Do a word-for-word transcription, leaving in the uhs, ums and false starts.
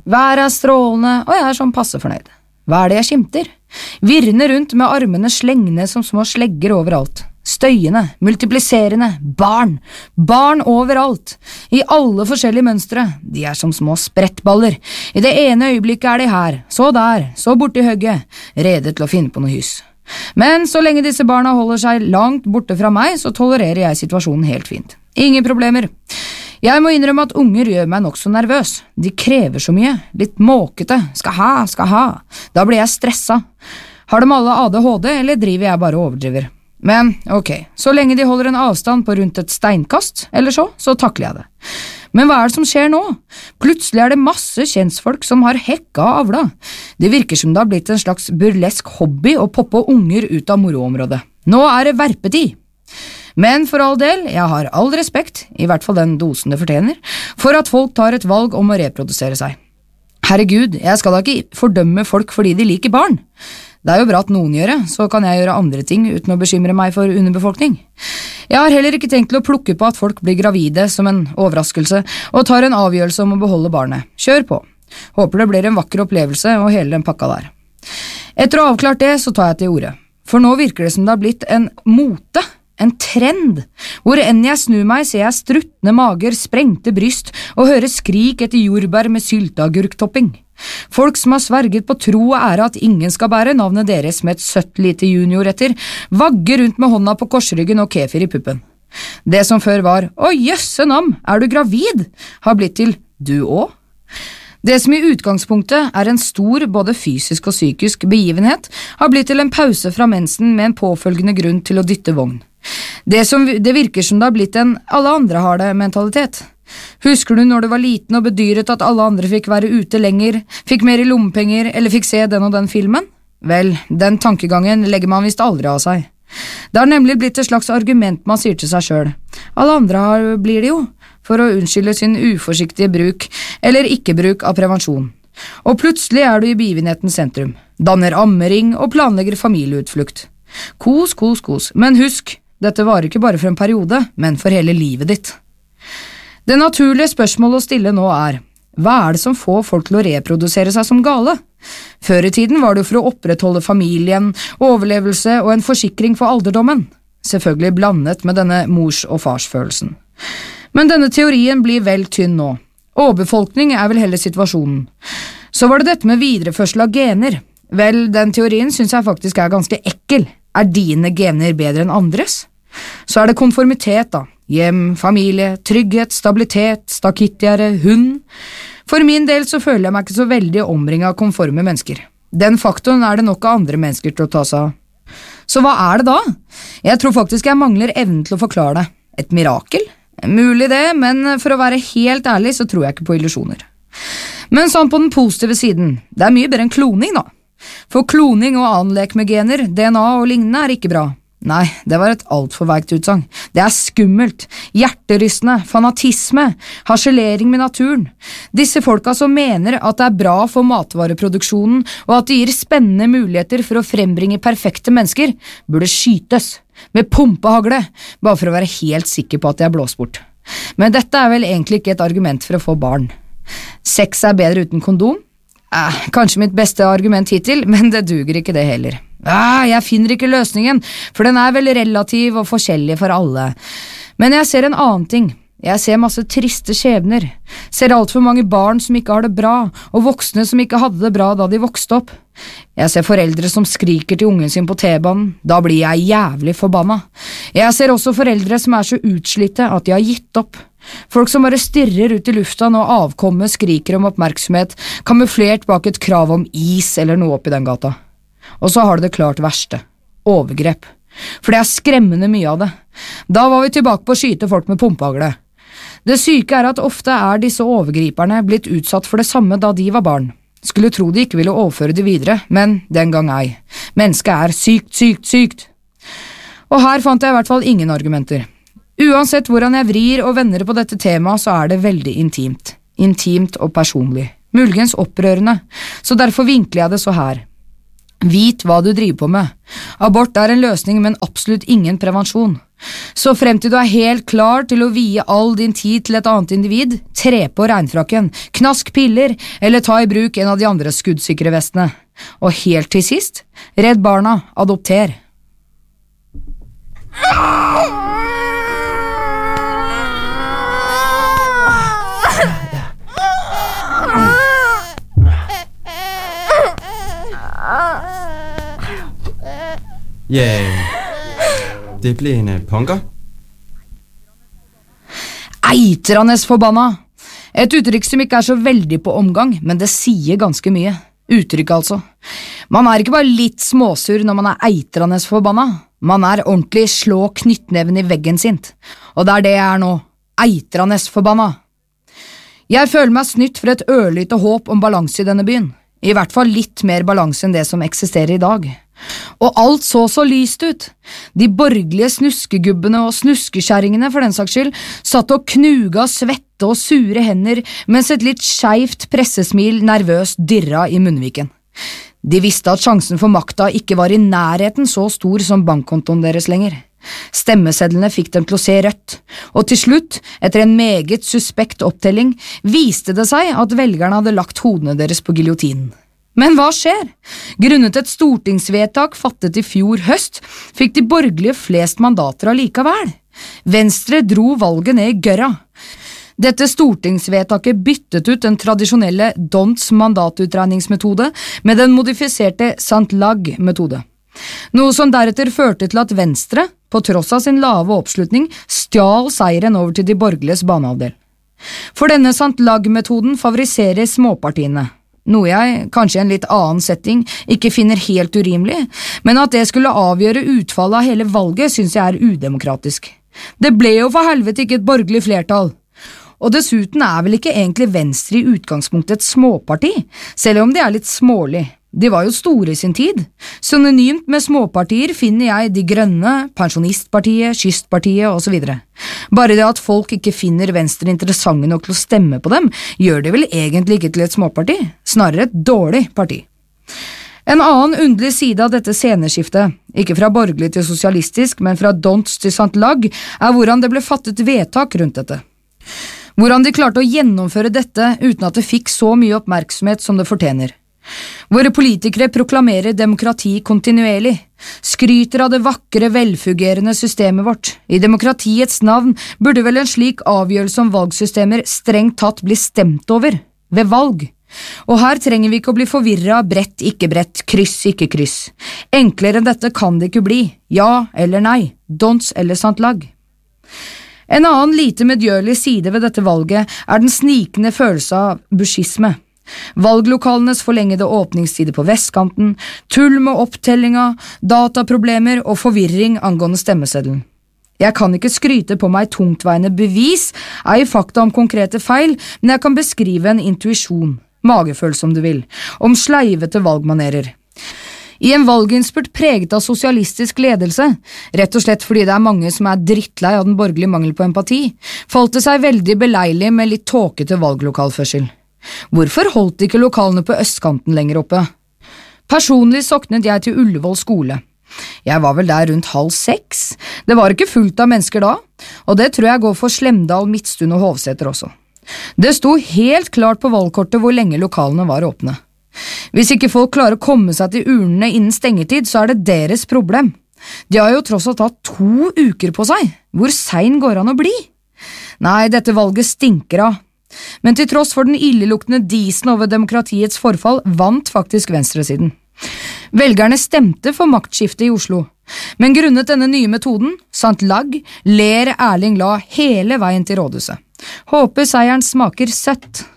Været er strålende, og jeg er sånn passe fornøyd. Hva er det jeg skimter? Virrende rundt med armene slengende som små slegger overalt. Støyende, multipliserende, barn, barn overalt, i alle forskjellige mønstre, de er som små sprettballer, i det ene øyeblikket er de her, så der, så borte i høgget, rede til å finne på noe hys. Men så lenge disse barna holder seg langt borte fra meg, så tolererer jeg situasjonen helt fint. Ingen problemer. Jeg må innrømme at unger gjør meg nok så nervøs. De krever så mye, litt måkete, skal ha, skal ha. Da blir jeg stressa. Har de alle A D H D, eller driver jeg bare og overdriver? Men, ok, så lenge de holder en avstand på rundt et steinkast, eller så, så takler jeg det. Men hva er det som skjer nå? Plutselig er det masse kjensfolk som har hekka og avla. Det virker som det har blitt en slags burlesk hobby å poppe unger ut av moroområdet. Nå er det verpetid. Men for all del, jeg har all respekt, i hvert fall den dosen det fortjener, for at folk tar et valg om å reprodusere seg. Herregud, jeg skal da ikke fordømme folk fordi de liker barn. Det er jo bra at noen gjør det, så kan jeg gjøre andre ting uten å bekymre meg for underbefolkning. Jeg har heller ikke tenkt til å plukke på at folk blir gravide som en overraskelse og tar en avgjørelse om å beholde barnet. Kjør på. Håper det blir en vakker opplevelse og hele den pakka der. Etter å ha avklart det, så tar jeg til ordet. For nå virker det som det har blitt en mote, en trend. Hvor enn jeg snur meg, ser jeg struttende mager, sprengte bryst og hører skrik etter jordbær med sylteagurktopping. Folk som har sverget på tro og ære at ingen skal bære navnet deres med et søtt lite junior etter, vagger rundt med hånda på korsryggen og kefir i puppen. Det som før var, å jøsse nam, er du gravid? Har blitt til, du også? Det som i utgangspunktet er en stor, både fysisk og psykisk begivenhet, har blitt til en pause fra mensen med en påfølgende grunn til å dytte vogn. Det, som, det virker som det har blitt en alle andre har det mentalitet. Husker du når du var liten og bedyret at alle andre fikk være ute lenger, fikk mer i lommepenger eller fikk se den og den filmen? Vel, den tankegangen legger man visst aldri av seg. Det har nemlig blitt et slags argument man sier til seg selv. Alle andre har, blir det jo, for å unnskylde sin uforsiktige bruk eller ikke-bruk av prevensjon. Og plutselig er du i begivenhetens sentrum, danner ammering og planlegger familieutflukt. Kos, kos, kos, men husk, dette varer ikke bare for en periode, men for hele livet ditt. Det naturlige spørsmålet å stille nå er, hva er det som får folk til å reprodusere seg som gale? Før i tiden var det for å opprettholde familien, overlevelse og en forsikring for alderdommen. Selvfølgelig blandet med denne mors- og farsfølelsen. Men denne teorien blir vel tynn nå. Overbefolkning er vel heller situasjonen. Så var det dette med videreførsel av gener. Vel, den teorien synes jeg faktisk er ganske ekkel. Er dine gener bedre enn andres? Så er det konformitet da. Hjem, familie, trygghet, stabilitet, stakittiere, hund. For min del så føler jeg meg ikke så veldig omringet av konforme mennesker. Den faktoren er det nok av andre mennesker til å ta seg av. Så hva er det da? Jeg tror faktisk jeg mangler evnen til å forklare det. Et mirakel? Mulig det, men for å være helt ærlig så tror jeg ikke på illusjoner. Men sånn på den positive siden, det er mye bedre enn kloning da. For kloning og annen lek med gener, D N A og lignende er ikke bra. Nei, det var et alt for veigt utsagn. Det er skummelt, hjerterystende, fanatisme, harselering med naturen. Disse folka som mener at det er bra for matvareproduksjonen og at det gir spennende muligheter for å frembringe perfekte mennesker, burde skytes med pumpehagle, bare for å være helt sikker på at de er blåst bort. Men dette er vel egentlig ikke et argument for å få barn. Sex er bedre uten kondom? Eh, kanskje mitt beste argument hittil, men det duger ikke det heller. Ah, jeg finner ikke løsningen, for den er vel relativ og forskjellig for alle. Men jeg ser en annen ting. Jeg ser masse triste skjebner. Ser alt for mange barn som ikke har det bra, og voksne som ikke hadde det bra da de vokste opp. Jeg ser foreldre som skriker til ungen sin på T-banen. Da blir jeg jævlig forbanna. Jeg ser også foreldre som er så utslitte at de har gitt opp. Folk som bare stirrer ut i lufta når avkommet skriker om oppmerksomhet, kamuflert bak et krav om is eller noe opp i den gata. Og så har det det klart verste. Overgrep. For det er skremmende mye av det. Da var vi tilbake på å skyte folk med pumpehagle. Det syke er at ofte er disse overgriperne blitt utsatt for det samme da de var barn. Skulle tro de ikke ville overføre det videre, men den gang ei. Mennesket er sykt, sykt, sykt. Og her fant jeg i hvert fall ingen argumenter. Uansett hvordan jeg vrir og vender på dette temaet, så er det veldig intimt. Intimt og personlig. Muligens opprørende. Så derfor vinkler jeg det så her. Vit hva du driver på med. Abort er en løsning, men absolutt ingen prevensjon. Så frem til du er helt klar til å vie all din tid til et annet individ, tre på regnfrakken, knask piller, eller ta i bruk en av de andre skuddsikre vestene. Og helt til sist, redd barna, adopter. Ja, det ble en punker. Eitranes forbanna! Et uttrykk som ikke er så veldig på omgang, men det sier ganske mye. Uttrykk altså. Man er ikke bare litt småsur når man er eitranes forbanna. Man er ordentlig slå knyttneven i veggen sint. Og det er det jeg er nå. Eitranes forbanna. Jeg føler meg snytt for et ørlite håp om balanse i denne byen. I hvert fall litt mer balanse enn det som eksisterer i dag. Og alt så så lyst ut. De borgerlige snuskegubbene og snuskeskjæringene for den saks skyld satt og knuga svette og sure hender mens et litt skeivt pressesmil nervøst dirra i munnviken. De visste at sjansen for makta ikke var i nærheten så stor som bankkontoen deres lenger. Stemmesedlene fikk dem til å se rødt, og til slutt, etter en meget suspekt opptelling, viste det seg at velgerne hadde lagt hodene deres på giljotinen. Men hva skjer? Grunnet et stortingsvedtak fattet i fjor høst, fikk de borgerlige flest mandater allikevel. Venstre dro valget ned i gørra. Dette stortingsvedtaket byttet ut den tradisjonelle Donts mandatutregningsmetode med den modifiserte Saint-Lag-metode. Noe som deretter førte til at Venstre, på tross av sin lave oppslutning, stjal seieren over til de borgerliges banehalvdel. For denne Saint-Lag-metoden favoriserer småpartiene, noe jeg, kanskje i en litt annen setting, ikke finner helt urimelig, men at det skulle avgjøre utfallet av hele valget synes jeg er udemokratisk. Det ble jo for helvete ikke et borgerlig flertall. Og dessuten er vel ikke egentlig Venstre i utgangspunktet et småparti, selv om de er litt smålig. De var jo store i sin tid. Synonymt med småpartier finner jeg De Grønne, Pensjonistpartiet, Kystpartiet og så videre. Bare det at folk ikke finner Venstre interessante nok til å stemme på dem, gjør det vel egentlig ikke til et småparti, snarere et dårlig parti. En annen underlig side av dette sceneskiftet, ikke fra borgerlig til sosialistisk, men fra Donts til Saint-Lag, er hvordan det ble fattet vedtak rundt dette. Hvordan de klarte å gjennomføre dette uten at det fikk så mye oppmerksomhet som det fortjener. Våre politikere proklamerer demokrati kontinuerlig, skryter av det vakre, velfungerende systemet vårt. I demokratiets navn burde vel en slik avgjørelse om valgsystemer strengt tatt bli stemt over, ved valg. Og her trenger vi ikke å bli forvirret av brett, ikke brett, kryss, ikke kryss. Enklere enn dette kan det ikke bli, ja eller nei, Donts eller Saint-Lag. En annen lite medgjørlig side ved dette valget er den snikende følelse av buschisme. Valglokalens forlengede åpningstider på vestkanten, tull med opptellinga, dataproblemer og forvirring angående stemmeseddelen. Jeg kan ikke skryte på meg tungtveiende bevis, ei fakta om konkrete feil, men jeg kan beskrive en intuisjon, magefølelse om du vil, om sleivete valgmanerer. I en valginnspurt preget av sosialistisk ledelse, rett og slett fordi det er mange som er drittlei av den borgerlige mangel på empati, falt det seg veldig beleilig med litt tåkete valglokalførsel. Hvorfor holdt ikke lokalene på østkanten lenger oppe? Personlig soknet jeg til Ullevål skole. Jeg var vel der rundt halv seks. Det var ikke fullt av mennesker da, og det tror jeg går for Slemdal, Midtstund og Hovseter også. Det sto helt klart på valgkortet hvor lenge lokalene var åpne. Hvis ikke folk klarer å komme seg til urnene innen stengetid, så er det deres problem. De har jo tross alt hatt to uker på seg. Hvor sein går an å bli? Nei, dette valget stinker av. Men til tross for den illeluktende disen over demokratiets forfall, vant faktisk venstresiden. Velgerne stemte for maktskifte i Oslo, men grunnet denne nye metoden, Saint-Lag, ler Erling La hele veien til rådhuset. Håper seieren smaker søtt.